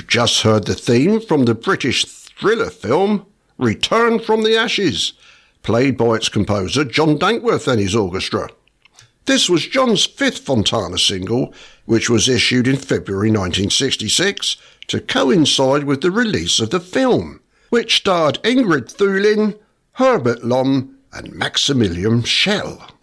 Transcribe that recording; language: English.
You've just heard the theme from the British thriller film Return from the Ashes, played by its composer John Dankworth and his orchestra. This was John's fifth Fontana single, which was issued in February 1966 to coincide with the release of the film, which starred Ingrid Thulin, Herbert Lom and Maximilian Schell.